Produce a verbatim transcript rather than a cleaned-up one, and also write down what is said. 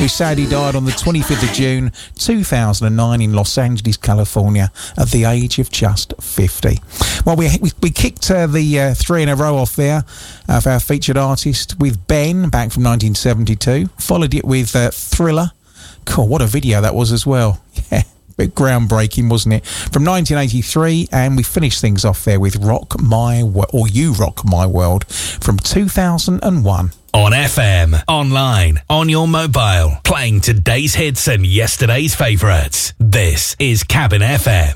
who sadly died on the twenty-fifth of June two thousand nine in Los Angeles, California, at the age of just fifty. Well, we we, we kicked uh, the uh, three in a row off there uh, of our featured artist with Ben, back from nineteen seventy-two. Followed it with uh, Thriller. Cool, what a video that was as well. Yeah. Bit groundbreaking, wasn't it? From nineteen eighty-three, and we finished things off there with Rock My World, or You Rock My World, from two thousand one. On F M, online, on your mobile, playing today's hits and yesterday's favourites. This is Cabin F M.